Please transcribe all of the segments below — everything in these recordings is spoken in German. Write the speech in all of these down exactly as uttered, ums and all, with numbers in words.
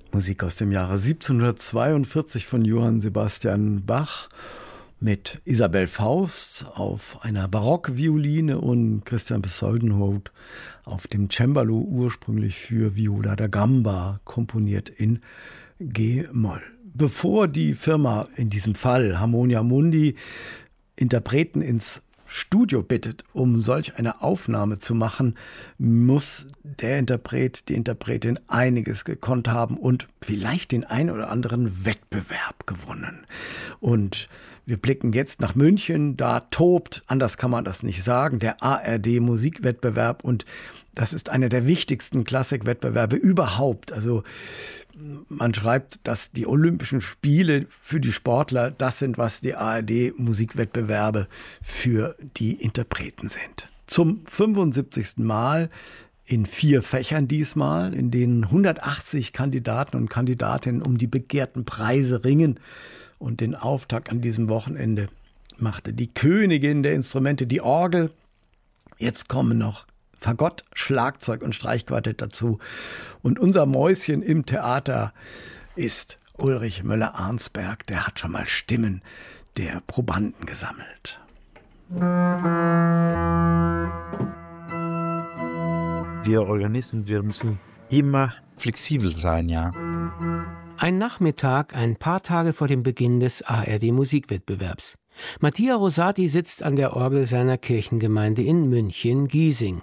Musik aus dem Jahre siebzehnhundertzweiundvierzig von Johann Sebastian Bach mit Isabel Faust auf einer Barockvioline und Christian Besoldenhout auf dem Cembalo, ursprünglich für Viola da Gamba, komponiert in G-Moll. Bevor die Firma, in diesem Fall Harmonia Mundi, Interpreten ins Studio bittet, um solch eine Aufnahme zu machen, muss der Interpret, die Interpretin einiges gekonnt haben und vielleicht den ein oder anderen Wettbewerb gewonnen. Und wir blicken jetzt nach München, da tobt, anders kann man das nicht sagen, der A R D-Musikwettbewerb, und das ist einer der wichtigsten Klassikwettbewerbe überhaupt. Also man schreibt, dass die Olympischen Spiele für die Sportler das sind, was die A R D-Musikwettbewerbe für die Interpreten sind. Zum fünfundsiebzigsten Mal in vier Fächern diesmal, in denen hundertachtzig Kandidaten und Kandidatinnen um die begehrten Preise ringen. Und den Auftakt an diesem Wochenende machte die Königin der Instrumente, die Orgel. Jetzt kommen noch Fagott, Schlagzeug und Streichquartett dazu. Und unser Mäuschen im Theater ist Ulrich Müller-Arnsberg. Der hat schon mal Stimmen der Probanden gesammelt. Wir Organisten, wir müssen immer flexibel sein, ja. Ein Nachmittag, ein paar Tage vor dem Beginn des A R D-Musikwettbewerbs. Mattia Rosati sitzt an der Orgel seiner Kirchengemeinde in München-Giesing.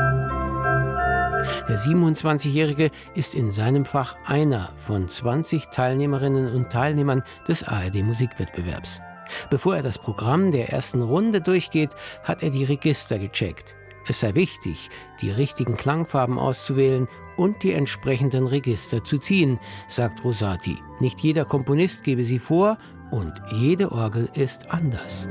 Der siebenundzwanzigjährige ist in seinem Fach einer von zwanzig Teilnehmerinnen und Teilnehmern des A R D-Musikwettbewerbs. Bevor er das Programm der ersten Runde durchgeht, hat er die Register gecheckt. Es sei wichtig, die richtigen Klangfarben auszuwählen und die entsprechenden Register zu ziehen, sagt Rosati. Nicht jeder Komponist gebe sie vor und jede Orgel ist anders.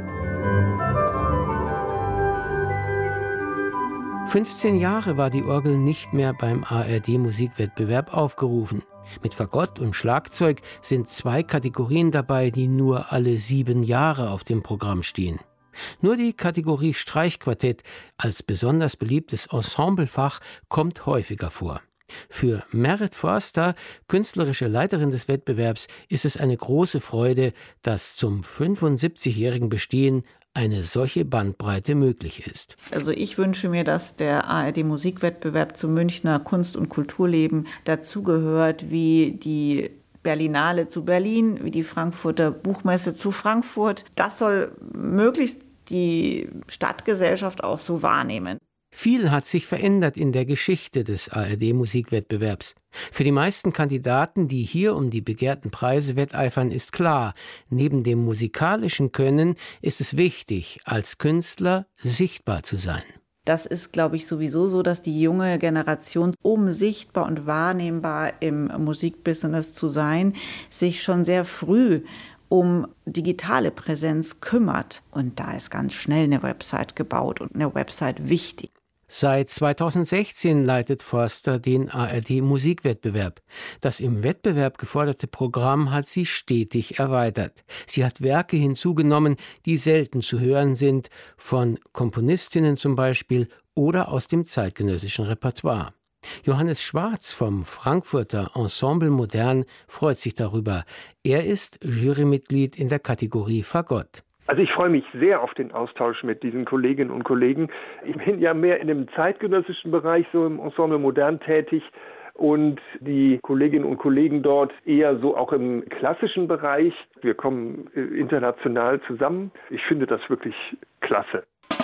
fünfzehn Jahre war die Orgel nicht mehr beim A R D-Musikwettbewerb aufgerufen. Mit Fagott und Schlagzeug sind zwei Kategorien dabei, die nur alle sieben Jahre auf dem Programm stehen. Nur die Kategorie Streichquartett als besonders beliebtes Ensemblefach kommt häufiger vor. Für Merit Forster, künstlerische Leiterin des Wettbewerbs, ist es eine große Freude, dass zum fünfundsiebzigjährigen Bestehen eine solche Bandbreite möglich ist. Also ich wünsche mir, dass der A R D-Musikwettbewerb zum Münchner Kunst- und Kulturleben dazugehört, wie die Berlinale zu Berlin, wie die Frankfurter Buchmesse zu Frankfurt. Das soll möglichst die Stadtgesellschaft auch so wahrnehmen. Viel hat sich verändert in der Geschichte des A R D-Musikwettbewerbs. Für die meisten Kandidaten, die hier um die begehrten Preise wetteifern, ist klar, neben dem musikalischen Können ist es wichtig, als Künstler sichtbar zu sein. Das ist, glaube ich, sowieso so, dass die junge Generation, um sichtbar und wahrnehmbar im Musikbusiness zu sein, sich schon sehr früh um digitale Präsenz kümmert. Und da ist ganz schnell eine Website gebaut und eine Website wichtig. Seit zweitausendsechzehn leitet Forster den A R D-Musikwettbewerb. Das im Wettbewerb geforderte Programm hat sie stetig erweitert. Sie hat Werke hinzugenommen, die selten zu hören sind, von Komponistinnen zum Beispiel oder aus dem zeitgenössischen Repertoire. Johannes Schwarz vom Frankfurter Ensemble Modern freut sich darüber. Er ist Jurymitglied in der Kategorie Fagott. Also ich freue mich sehr auf den Austausch mit diesen Kolleginnen und Kollegen. Ich bin ja mehr in dem zeitgenössischen Bereich, so im Ensemble Modern tätig, und die Kolleginnen und Kollegen dort eher so auch im klassischen Bereich. Wir kommen international zusammen. Ich finde das wirklich klasse.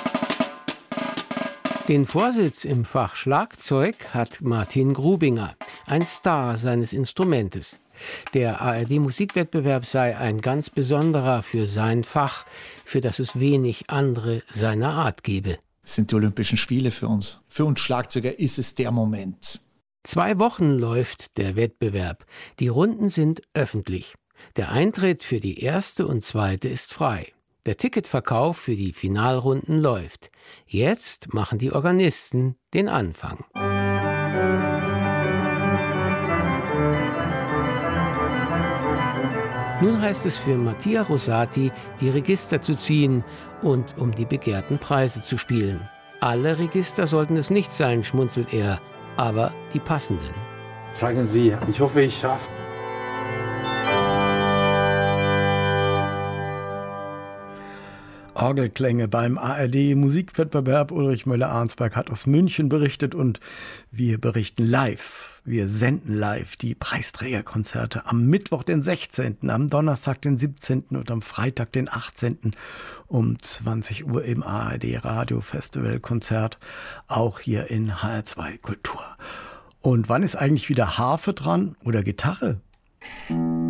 Den Vorsitz im Fach Schlagzeug hat Martin Grubinger, ein Star seines Instrumentes. Der A R D-Musikwettbewerb sei ein ganz besonderer für sein Fach, für das es wenig andere seiner Art gebe. Es sind die Olympischen Spiele für uns. Für uns Schlagzeuger ist es der Moment. Zwei Wochen läuft der Wettbewerb. Die Runden sind öffentlich. Der Eintritt für die erste und zweite ist frei. Der Ticketverkauf für die Finalrunden läuft. Jetzt machen die Organisten den Anfang. Nun heißt es für Mattia Rosati, die Register zu ziehen und um die begehrten Preise zu spielen. Alle Register sollten es nicht sein, schmunzelt er, aber die passenden. Fragen Sie, ich hoffe, ich schaffe Orgelklänge beim A R D-Musikwettbewerb. Ulrich Möller-Arnsberg hat aus München berichtet und wir berichten live. Wir senden live die Preisträgerkonzerte am Mittwoch, den sechzehnten, am Donnerstag, den siebzehnten und am Freitag, den achtzehnten um zwanzig Uhr im A R D Radio Festival Konzert, auch hier in H R zwei Kultur. Und wann ist eigentlich wieder Harfe dran oder Gitarre?